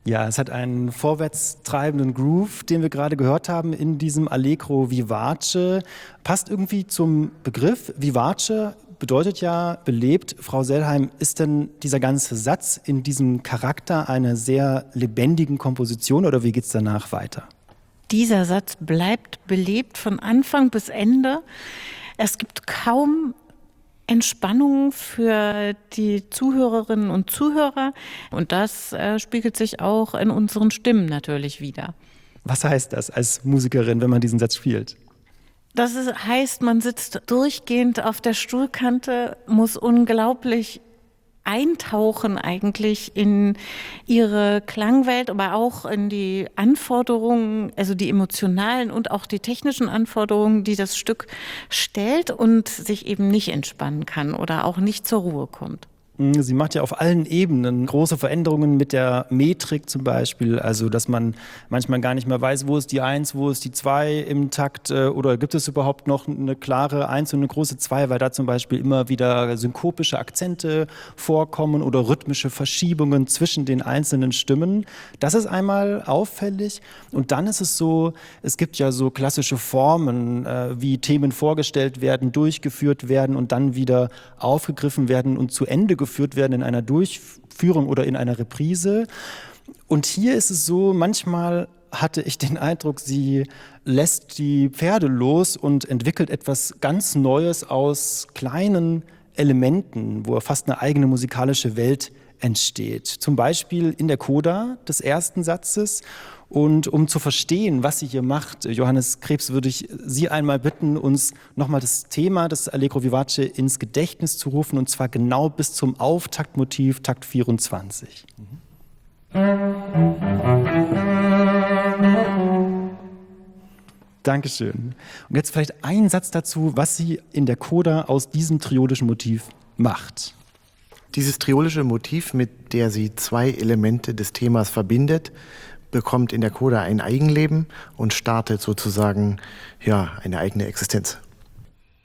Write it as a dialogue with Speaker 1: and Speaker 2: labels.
Speaker 1: Ja, es hat einen vorwärtstreibenden Groove, den wir gerade gehört haben in diesem Allegro vivace. Passt irgendwie zum Begriff. Vivace bedeutet ja belebt. Frau Sellheim, ist denn dieser ganze Satz in diesem Charakter einer sehr lebendigen Komposition oder wie geht's danach weiter?
Speaker 2: Dieser Satz bleibt belebt von Anfang bis Ende. Es gibt kaum Entspannung für die Zuhörerinnen und Zuhörer. Und das spiegelt sich auch in unseren Stimmen natürlich wider.
Speaker 1: Was heißt das als Musikerin, wenn man diesen Satz spielt?
Speaker 2: Das heißt, man sitzt durchgehend auf der Stuhlkante, muss unglaublich eintauchen eigentlich in ihre Klangwelt, aber auch in die Anforderungen, also die emotionalen und auch die technischen Anforderungen, die das Stück stellt und sich eben nicht entspannen kann oder auch nicht zur Ruhe kommt.
Speaker 1: Sie macht ja auf allen Ebenen große Veränderungen mit der Metrik zum Beispiel, also dass man manchmal gar nicht mehr weiß, wo ist die 1, wo ist die 2 im Takt oder gibt es überhaupt noch eine klare 1 und eine große 2, weil da zum Beispiel immer wieder synkopische Akzente vorkommen oder rhythmische Verschiebungen zwischen den einzelnen Stimmen. Das ist einmal auffällig und dann ist es so, es gibt ja so klassische Formen, wie Themen vorgestellt werden, durchgeführt werden und dann wieder aufgegriffen werden und zu Ende geführt werden in einer Durchführung oder in einer Reprise. Und hier ist es so, manchmal hatte ich den Eindruck, sie lässt die Pferde los und entwickelt etwas ganz Neues aus kleinen Elementen, wo fast eine eigene musikalische Welt entsteht. Zum Beispiel in der Coda des ersten Satzes. Und um zu verstehen, was sie hier macht, Johannes Krebs, würde ich Sie einmal bitten, uns nochmal das Thema des Allegro vivace ins Gedächtnis zu rufen, und zwar genau bis zum Auftaktmotiv, Takt 24. Dankeschön. Und jetzt vielleicht ein Satz dazu, was sie in der Coda aus diesem triodischen Motiv macht.
Speaker 3: Dieses triolische Motiv, mit der sie zwei Elemente des Themas verbindet, bekommt in der Coda ein Eigenleben und startet sozusagen eine eigene Existenz.